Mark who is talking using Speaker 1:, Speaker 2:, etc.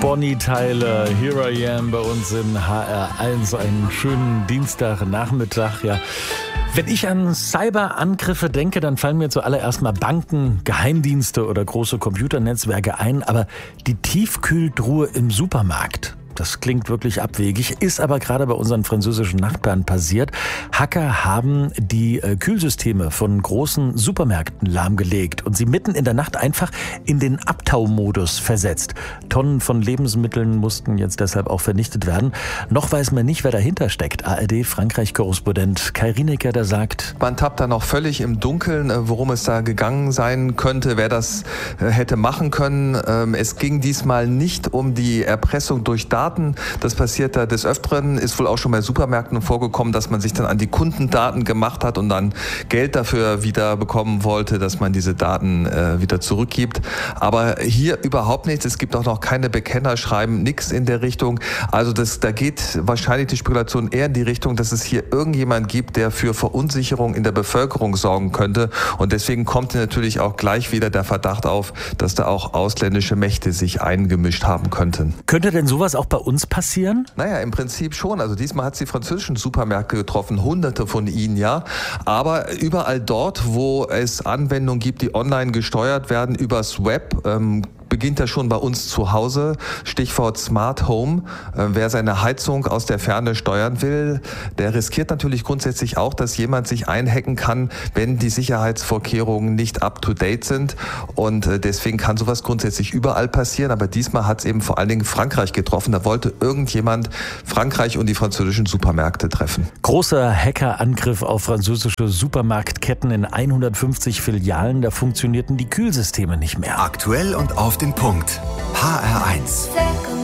Speaker 1: Bonnie Tyler, Here I Am bei uns in HR1. Einen schönen Dienstagnachmittag. Ja. Wenn ich an Cyberangriffe denke, dann fallen mir zuallererst mal Banken, Geheimdienste oder große Computernetzwerke ein. Aber die Tiefkühltruhe im Supermarkt, das klingt wirklich abwegig, ist aber gerade bei unseren französischen Nachbarn passiert. Hacker haben die Kühlsysteme von großen Supermärkten lahmgelegt und sie mitten in der Nacht einfach in den Abtaumodus versetzt. Tonnen von Lebensmitteln mussten jetzt deshalb auch vernichtet werden. Noch weiß man nicht, wer dahinter steckt. ARD-Frankreich-Korrespondent Kai Rienecker, der sagt:
Speaker 2: Man tappt da noch völlig im Dunkeln, worum es da gegangen sein könnte, wer das hätte machen können. Es ging diesmal nicht um die Erpressung durch Daten. Das passiert da des Öfteren, ist wohl auch schon bei Supermärkten vorgekommen, dass man sich dann an die Kundendaten gemacht hat und dann Geld dafür wieder bekommen wollte, dass man diese Daten wieder zurückgibt. Aber hier überhaupt nichts. Es gibt auch noch keine Bekennerschreiben, nichts in der Richtung. Also da geht wahrscheinlich die Spekulation eher in die Richtung, dass es hier irgendjemand gibt, der für Verunsicherung in der Bevölkerung sorgen könnte. Und deswegen kommt natürlich auch gleich wieder der Verdacht auf, dass da auch ausländische Mächte sich eingemischt haben könnten.
Speaker 1: Könnte denn sowas auch bei uns passieren?
Speaker 2: Naja, im Prinzip schon. Also diesmal hat es die französischen Supermärkte getroffen, hunderte von ihnen, ja. Aber überall dort, wo es Anwendungen gibt, die online gesteuert werden, übers Web, beginnt ja schon bei uns zu Hause. Stichwort Smart Home. Wer seine Heizung aus der Ferne steuern will, der riskiert natürlich grundsätzlich auch, dass jemand sich einhacken kann, wenn die Sicherheitsvorkehrungen nicht up-to-date sind. Und deswegen kann sowas grundsätzlich überall passieren. Aber diesmal hat es eben vor allen Dingen Frankreich getroffen. Da wollte irgendjemand Frankreich und die französischen Supermärkte treffen.
Speaker 1: Großer Hackerangriff auf französische Supermarktketten in 150 Filialen. Da funktionierten die Kühlsysteme nicht mehr.
Speaker 3: Aktuell und auf den Punkt. HR1.